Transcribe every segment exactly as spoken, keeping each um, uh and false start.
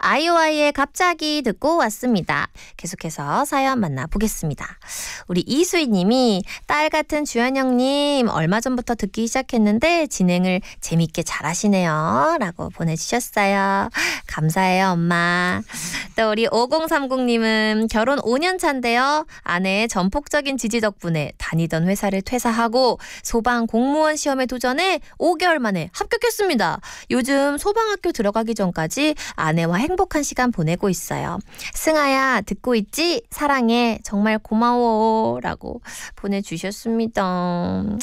아이오아이의 갑자기 듣고 왔습니다. 계속해서 사연 만나보겠습니다. 우리 이수희 님이 딸 같은 주현 형님 얼마 전부터 듣기 시작했는데 진행을 재밌게 잘하시네요. 라고 보내주셨어요. 감사해요, 엄마. 또 우리 오공삼공 님은 결혼 오 년 차인데요. 아내의 전폭적인 지지 덕분에 다니던 회사를 퇴사하고 소방 공무원 시험에 도전해 오 개월 만에 합격했습니다. 요즘 소방학교 들어가기 전까지 아내와 행복한 시간 보내고 있어요. 승아야 듣고 있지? 사랑해. 정말 고마워. 라고 보내주셨습니다. 아,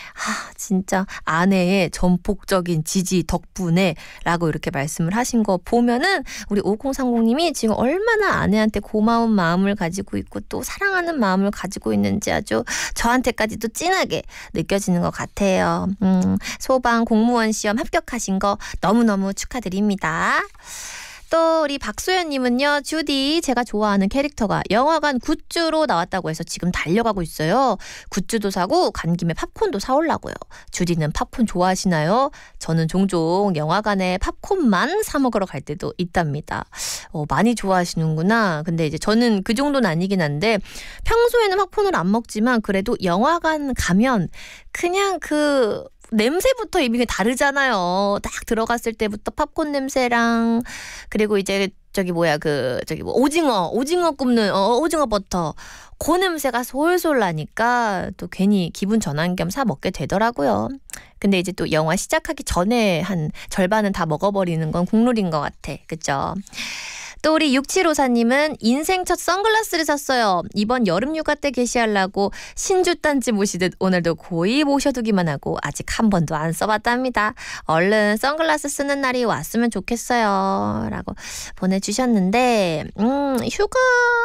진짜 아내의 전폭적인 지지 덕분에 라고 이렇게 말씀을 하신 거 보면은 우리 오공삼공 님이 지금 얼마나 아내한테 고마운 마음을 가지고 있고 또 사랑하는 마음을 가지고 있는지 아주 저한테까지도 진하게 느껴지는 것 같아요. 음, 소방 공무원 시험 합격하신 거 너무너무 축하드립니다. 또 우리 박소연님은요. 주디 제가 좋아하는 캐릭터가 영화관 굿즈로 나왔다고 해서 지금 달려가고 있어요. 굿즈도 사고 간 김에 팝콘도 사오려고요. 주디는 팝콘 좋아하시나요? 저는 종종 영화관에 팝콘만 사 먹으러 갈 때도 있답니다. 어, 많이 좋아하시는구나. 근데 이제 저는 그 정도는 아니긴 한데 평소에는 팝콘을 안 먹지만 그래도 영화관 가면 그냥 그 냄새부터 이미 다르잖아요. 딱 들어갔을 때부터 팝콘 냄새랑 그리고 이제 저기 뭐야 그 저기 뭐 오징어 오징어 굽는 어 오징어 버터 그 냄새가 솔솔 나니까 또 괜히 기분 전환 겸 사 먹게 되더라고요. 근데 이제 또 영화 시작하기 전에 한 절반은 다 먹어버리는 건 국룰인 것 같아. 그죠? 또 우리 육칠오사 님은 인생 첫 선글라스를 샀어요. 이번 여름 휴가 때 게시하려고 신주단지 모시듯 오늘도 고이 모셔두기만 하고 아직 한 번도 안 써봤답니다. 얼른 선글라스 쓰는 날이 왔으면 좋겠어요. 라고 보내주셨는데 음 휴가...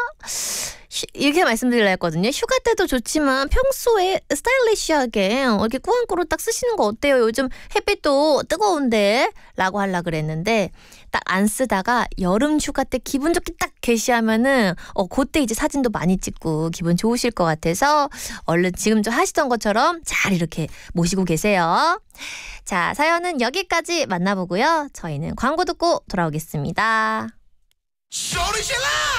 이렇게 말씀드리려 했거든요. 휴가 때도 좋지만 평소에 스타일리시하게 이렇게 꾸안꾸로 딱 쓰시는 거 어때요? 요즘 햇빛도 뜨거운데 라고 하려고 그랬는데 딱 안 쓰다가 여름 휴가 때 기분 좋게 딱 게시하면은 어 그때 이제 사진도 많이 찍고 기분 좋으실 것 같아서 얼른 지금 좀 하시던 것처럼 잘 이렇게 모시고 계세요. 자, 사연은 여기까지 만나보고요. 저희는 광고 듣고 돌아오겠습니다. 소리 질러!